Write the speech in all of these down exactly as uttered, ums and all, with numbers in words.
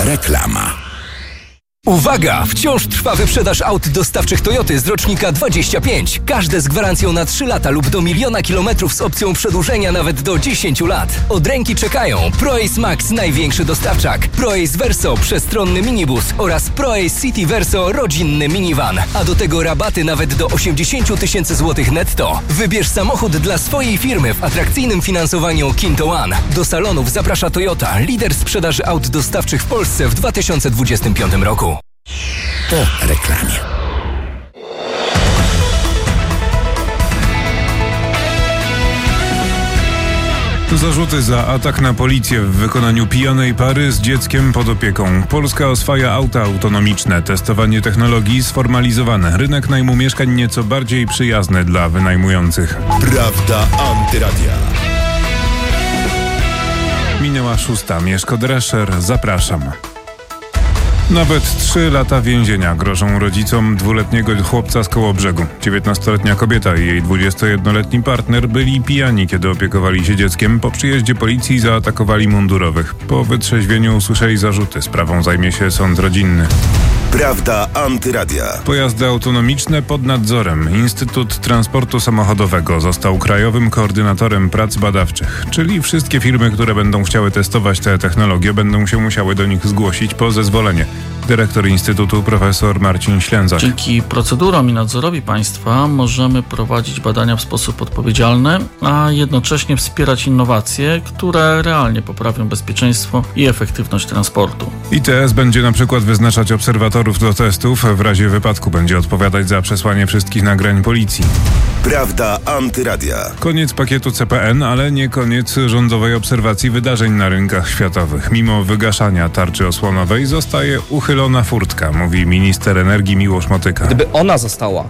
Reklama. Uwaga! Wciąż trwa wyprzedaż aut dostawczych Toyoty z rocznika dwadzieścia pięć. Każde z gwarancją na trzy lata lub do miliona kilometrów z opcją przedłużenia nawet do dziesięć lat. Od ręki czekają ProAce Max, największy dostawczak, ProAce Verso, przestronny minibus oraz ProAce City Verso, rodzinny minivan. A do tego rabaty nawet do osiemdziesiąt tysięcy złotych netto. Wybierz samochód dla swojej firmy w atrakcyjnym finansowaniu Kinto One. Do salonów zaprasza Toyota, lider sprzedaży aut dostawczych w Polsce w dwa tysiące dwudziestym piątym roku. Po reklamie. Zarzuty za atak na policję w wykonaniu pijanej pary z dzieckiem pod opieką. Polska oswaja auta autonomiczne. Testowanie technologii sformalizowane. Rynek najmu mieszkań nieco bardziej przyjazny dla wynajmujących. Prawda Antyradia. Minęła szósta. Mieszko Drescher. Zapraszam. Nawet trzy lata więzienia grożą rodzicom dwuletniego chłopca z Kołobrzegu. dziewiętnastoletnia kobieta i jej dwudziestojednoletni partner byli pijani, kiedy opiekowali się dzieckiem. Po przyjeździe policji zaatakowali mundurowych. Po wytrzeźwieniu usłyszeli zarzuty. Sprawą zajmie się sąd rodzinny. Prawda Antyradia. Pojazdy autonomiczne pod nadzorem. Instytut Transportu Samochodowego został krajowym koordynatorem prac badawczych, czyli wszystkie firmy, które będą chciały testować te technologie, będą się musiały do nich zgłosić po zezwolenie. Dyrektor Instytutu profesor Marcin Ślęzak. Dzięki procedurom i nadzorowi państwa możemy prowadzić badania w sposób odpowiedzialny, a jednocześnie wspierać innowacje, które realnie poprawią bezpieczeństwo i efektywność transportu. I T S będzie na przykład wyznaczać obserwatorów do testów, w razie wypadku będzie odpowiadać za przesłanie wszystkich nagrań policji. Prawda Antyradia. Koniec pakietu C P N, ale nie koniec rządowej obserwacji wydarzeń na rynkach światowych. Mimo wygaszania tarczy osłonowej zostaje uchylona furtka, mówi minister energii Miłosz Motyka. Gdyby ona została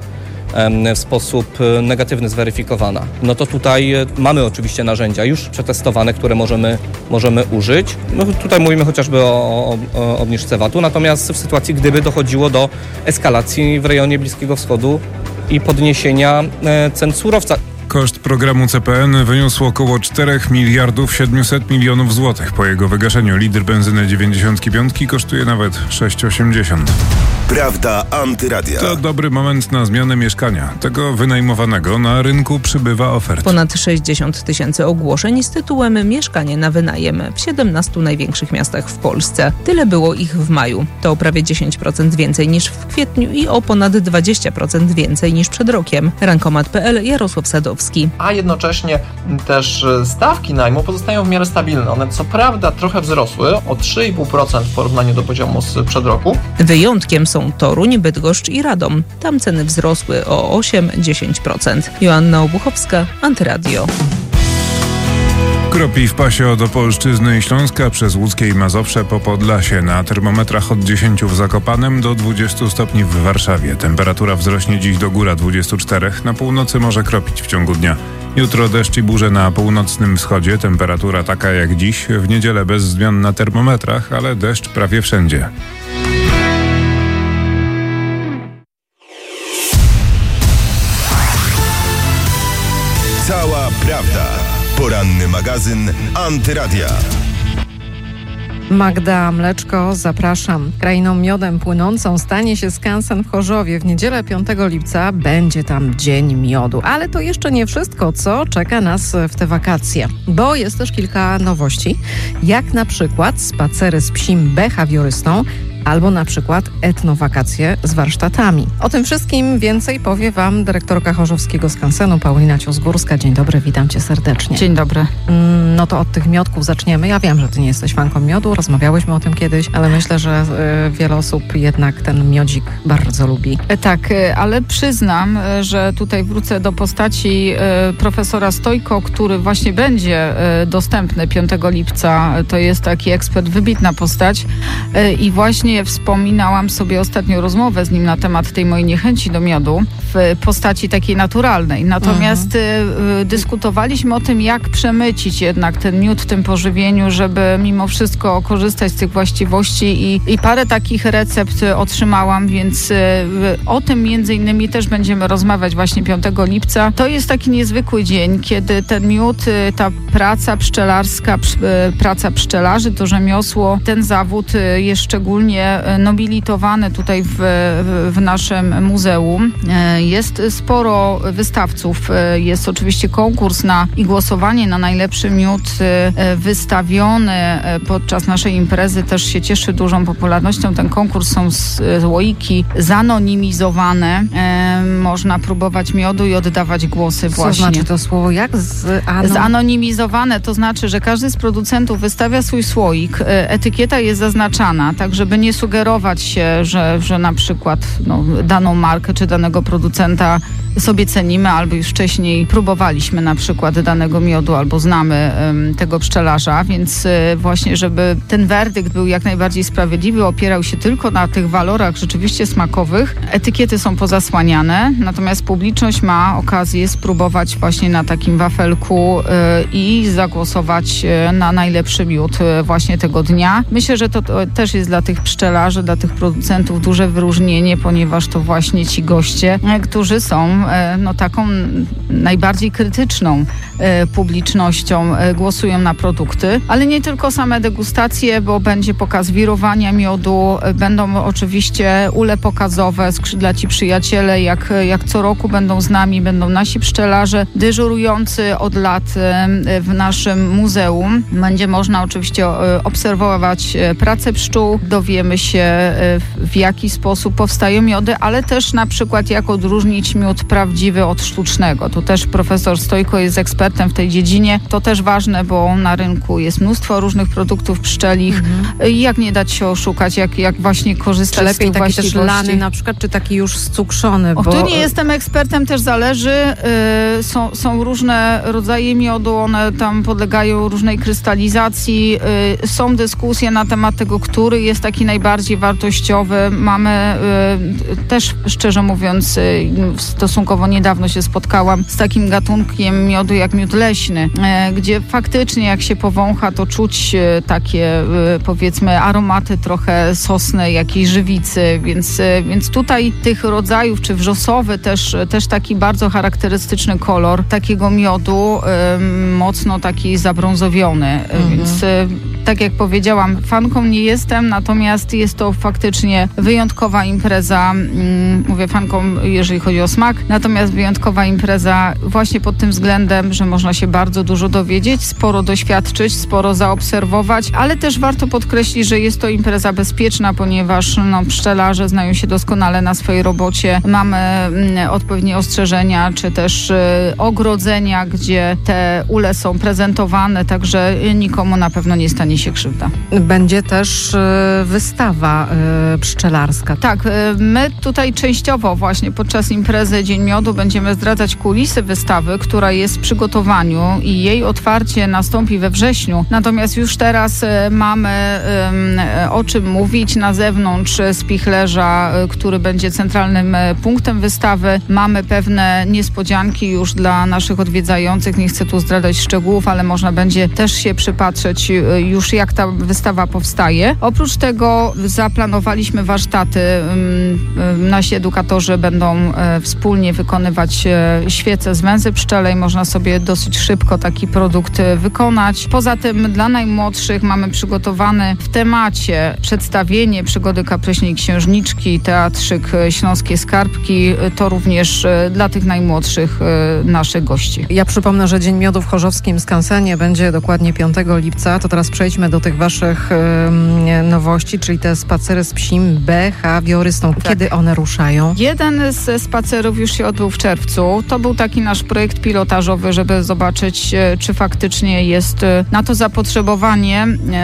w sposób negatywny zweryfikowana, no to tutaj mamy oczywiście narzędzia już przetestowane, które możemy, możemy użyć. No tutaj mówimy chociażby o, o obniżce V A T-u, natomiast w sytuacji, gdyby dochodziło do eskalacji w rejonie Bliskiego Wschodu i podniesienia cen surowca. Koszt programu C P N wyniósł około cztery miliardy siedemset milionów złotych. Po jego wygaszeniu litr benzyny dziewięćdziesiąt pięć kosztuje nawet sześć osiemdziesiąt. Prawda Antyradia. To dobry moment na zmianę mieszkania. Tego wynajmowanego na rynku przybywa ofert. Ponad sześćdziesiąt tysięcy ogłoszeń z tytułem mieszkanie na wynajem w siedemnastu największych miastach w Polsce. Tyle było ich w maju. To o prawie dziesięć procent więcej niż w kwietniu i o ponad dwadzieścia procent więcej niż przed rokiem. Rankomat kropka pe el, Jarosław Sadowski. A jednocześnie też stawki najmu pozostają w miarę stabilne. One co prawda trochę wzrosły o trzy i pół procent w porównaniu do poziomu sprzed roku. Wyjątkiem są Toruń, Bydgoszcz i Radom. Tam ceny wzrosły o osiem do dziesięciu procent. Joanna Obuchowska, Antyradio. Kropi w pasie od Opolszczyzny i Śląska przez Łódzkie i Mazowsze po Podlasie. Na termometrach od dziesięciu w Zakopanem do dwudziestu stopni w Warszawie. Temperatura wzrośnie dziś do góra dwudziestu czterech. Na północy może kropić w ciągu dnia. Jutro deszcz i burze na północnym wschodzie. Temperatura taka jak dziś. W niedzielę bez zmian na termometrach, ale deszcz prawie wszędzie. Cała prawda. Poranny magazyn Antyradia. Magda Mleczko, zapraszam. Krainą miodem płynącą stanie się skansen w Chorzowie. W niedzielę piątego lipca będzie tam Dzień Miodu. Ale to jeszcze nie wszystko, co czeka nas w te wakacje. Bo jest też kilka nowości, jak na przykład spacery z psim behawiorystą, albo na przykład etnowakacje z warsztatami. O tym wszystkim więcej powie Wam dyrektorka chorzowskiego skansenu Paulina Cios-Górska. Dzień dobry, witam Cię serdecznie. Dzień dobry. No to od tych miodków zaczniemy. Ja wiem, że Ty nie jesteś fanką miodu, rozmawiałyśmy o tym kiedyś, ale myślę, że y, wiele osób jednak ten miodzik bardzo lubi. Tak, ale przyznam, że tutaj wrócę do postaci y, profesora Stojko, który właśnie będzie y, dostępny piątego lipca. To jest taki ekspert, wybitna postać y, i właśnie faktycznie wspominałam sobie ostatnio rozmowę z nim na temat tej mojej niechęci do miodu w postaci takiej naturalnej. Natomiast mhm. y, dyskutowaliśmy o tym, jak przemycić jednak ten miód w tym pożywieniu, żeby mimo wszystko korzystać z tych właściwości i, i parę takich recept otrzymałam, więc y, o tym między innymi też będziemy rozmawiać właśnie piątego lipca. To jest taki niezwykły dzień, kiedy ten miód, y, ta praca pszczelarska, y, praca pszczelarzy, to rzemiosło, ten zawód y, jest szczególnie nobilitowany tutaj w, w, w naszym muzeum. Y, jest sporo wystawców, y, jest oczywiście konkurs na i głosowanie na najlepszy miód y, wystawiony podczas naszej imprezy też się cieszy dużą popularnością. Ten konkurs są słoiki zanonimizowane. E, można próbować miodu i oddawać głosy właśnie. Co znaczy to słowo jak? Z anon... Zanonimizowane to znaczy, że każdy z producentów wystawia swój słoik. E, etykieta jest zaznaczana, tak żeby nie sugerować się, że, że na przykład no, daną markę czy danego producenta sobie cenimy, albo już wcześniej próbowaliśmy na przykład danego miodu, albo znamy um, tego pszczelarza, więc y, właśnie, żeby ten werdykt był jak najbardziej sprawiedliwy, opierał się tylko na tych walorach rzeczywiście smakowych. Etykiety są pozasłaniane, natomiast publiczność ma okazję spróbować właśnie na takim wafelku y, i zagłosować y, na najlepszy miód y, właśnie tego dnia. Myślę, że to, to też jest dla tych pszczelarzy, dla tych producentów duże wyróżnienie, ponieważ to właśnie ci goście, y, którzy są y, no, taką najbardziej krytyczną y, publicznością, y, głosują na produkty, ale nie tylko same degustacje, bo będzie pokaz wirowania miodu, y, będą oczywiście ule pokazowe, skrzydlaci przyjaciele, jak, jak co roku będą z nami, będą nasi pszczelarze dyżurujący od lat y, w naszym muzeum. Będzie można oczywiście y, obserwować y, pracę pszczół, dowiemy się y, w jaki sposób powstają miody, ale też na przykład jak odróżnić miód prawdziwy od sztucznego. Tu też profesor Stojko jest ekspertem w tej dziedzinie. To też ważne, bo na rynku jest mnóstwo różnych produktów pszczelich. Mhm. Jak nie dać się oszukać, jak, jak właśnie korzystać czy z tych lepiej taki też lany na przykład, czy taki już scukrzony? O, bo... tu nie jestem ekspertem, też zależy. Yy, są, są różne rodzaje miodu, one tam podlegają różnej krystalizacji. Yy, są dyskusje na temat tego, który jest taki najbardziej wartościowy. Mamy yy, też, szczerze mówiąc, yy, stosunkowo niedawno się spotkałam z takim gatunkiem miodu jak miód leśny, yy, gdzie faktycznie jak się powącha, to czuć yy, takie yy, powiedzmy aromaty trochę sosny, jakiejś żywicy, więc, yy, więc tutaj tych rodzajów, czy wrzosowy też, też taki bardzo charakterystyczny kolor takiego miodu, yy, mocno taki zabrązowiony, mhm. więc yy, tak jak powiedziałam, fanką nie jestem, natomiast jest to faktycznie wyjątkowa impreza, yy, mówię fanką, jeżeli chodzi o smak, natomiast wyjątkowa impreza właśnie pod tym względem, że można się bardzo dużo dowiedzieć, sporo doświadczyć, sporo zaobserwować, ale też warto podkreślić, że jest to impreza bezpieczna, ponieważ no, pszczelarze znają się doskonale na swojej robocie. Mamy mm, odpowiednie ostrzeżenia, czy też y, ogrodzenia, gdzie te ule są prezentowane, także nikomu na pewno nie stanie się krzywda. Będzie też y, wystawa y, pszczelarska. Tak, y, my tutaj częściowo właśnie podczas imprezy Dzień Miodu będziemy zdradzać kulisy wystawy, która jest w przygotowaniu i jej otwarcie nastąpi we wrześniu. Natomiast już teraz y, mamy y, o czym mówić na zewnątrz spichlerza, y, który będzie centralnym y, punktem wystawy. Mamy pewne niespodzianki już dla naszych odwiedzających. Nie chcę tu zdradzać szczegółów, ale można będzie też się przypatrzeć y, już jak ta wystawa powstaje. Oprócz tego zaplanowaliśmy warsztaty. Y, y, nasi edukatorzy będą y, wspólnie wykonywać y, świece z węzy pszczelej. Można sobie dosyć szybko taki produkt y, wykonać. Poza tym dla najmłodszych mamy przygotowany w temacie przedstawienie przygody Kapryśnej Księżniczki, teatrzyk Śląskie Skarbki. To również y, dla tych najmłodszych y, naszych gości. Ja przypomnę, że Dzień Miodu w chorzowskim Skansenie będzie dokładnie piątego lipca. To teraz przejdźmy do tych waszych y, nowości, czyli te spacery z psim behawiorystą. Kiedy tak. one ruszają? Jeden ze spacerów już się odbył w czerwcu. To był taki nasz projekt pilotażowy, żeby zobaczyć, czy faktycznie jest na to zapotrzebowanie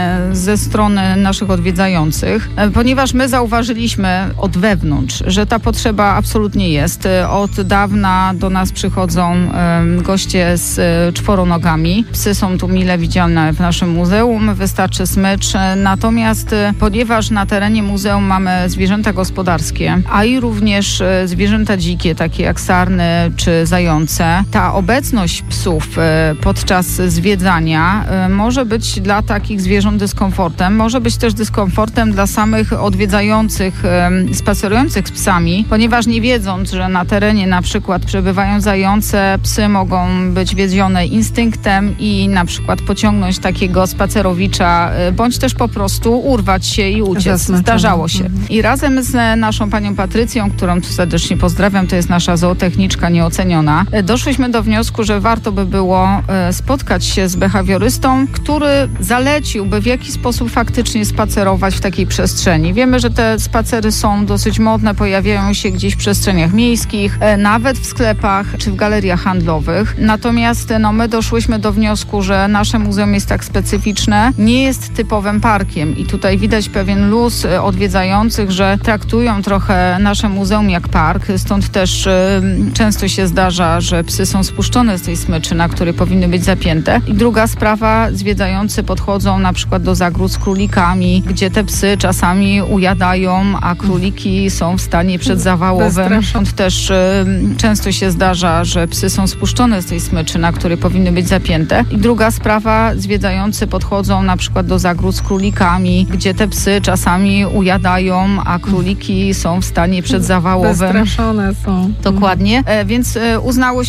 ze strony naszych odwiedzających, ponieważ my zauważyliśmy od wewnątrz, że ta potrzeba absolutnie jest. Od dawna do nas przychodzą goście z czworonogami. Psy są tu mile widziane w naszym muzeum, wystarczy smycz. Natomiast ponieważ na terenie muzeum mamy zwierzęta gospodarskie, a i również zwierzęta dzikie, takie jak sarny czy zające, ta obecność psów podczas zwiedzania może być dla takich zwierząt dyskomfortem, może być też dyskomfortem dla samych odwiedzających, spacerujących z psami, ponieważ nie wiedząc, że na terenie na przykład przebywają zające, psy mogą być wiedzione instynktem i na przykład pociągnąć takiego spacerowicza, bądź też po prostu urwać się i uciec. Zdarzało się. I razem z naszą panią Patrycją, którą tu serdecznie pozdrawiam, to jest nasza zootechniczka nieoceniona, doszłyśmy do wniosku, że warto by było spotkać się z behawiorystą, który zaleciłby, w jaki sposób faktycznie spacerować w takiej przestrzeni. Wiemy, że te spacery są dosyć modne, pojawiają się gdzieś w przestrzeniach miejskich, nawet w sklepach czy w galeriach handlowych. Natomiast no, my doszłyśmy do wniosku, że nasze muzeum jest tak specyficzne, nie jest typowym parkiem i tutaj widać pewien luz odwiedzających, że traktują trochę nasze muzeum jak park, stąd też y, często się zdarza, że psy są spuszczone z tej smyczy, na której powinny być zapięte. I druga sprawa, zwiedzający podchodzą na przykład do zagród z królikami, gdzie te psy czasami ujadają, a króliki są w stanie przedzawałowym. Stąd też y, często się zdarza, że psy są spuszczone z tej smyczy, na której powinny być zapięte. I druga sprawa, zwiedzający podchodzą na przykład do zagród z królikami, gdzie te psy czasami ujadają, a króliki są w stanie przedzawałowym. Wystraszone są. Dokładnie. E, więc e, uznało